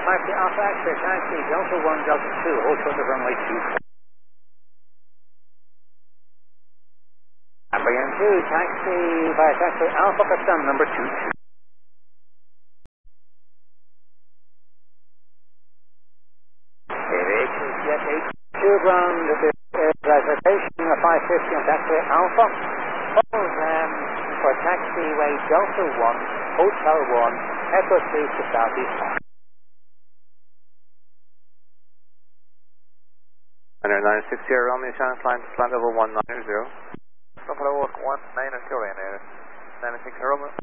taxi Alpha X-ray, taxi Delta 1, Delta 2, hold short of runway 24. Number 2, taxi via taxi Alpha Custom number 22. Aviation Jet 82 ground, this is reservation 550 on taxi Alpha. Hold for taxiway Delta 1, Hotel 1, Echo 3 to Southeast Park. Under 960 Romeo chance line to flight level 190. Buffalo 190 Ryanair, 960 Romeo.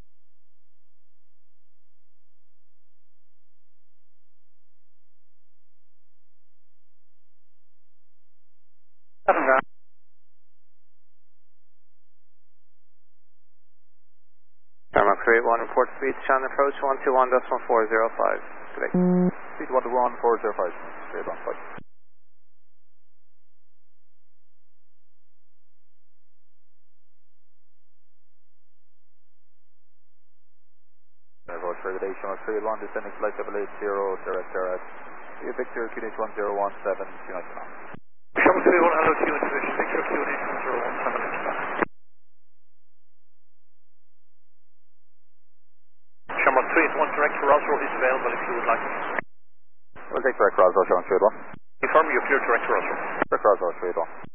Tarmac 381, report speed, channel approach 121.1405. Good day. Speed 121.405, straight on 5. For the day, Shamrock 381, descending flight level 80, direct RS. Victor, QNH 1017, United now. Shamrock 381, hello, Q Intuition, Victor, QNH 1017, Shamrock 381, direct to Roswell is available if you would like it. We'll take direct Roswell, Shamrock 381. Confirm you're clear direct to Roswell. Direct Roswell, 381.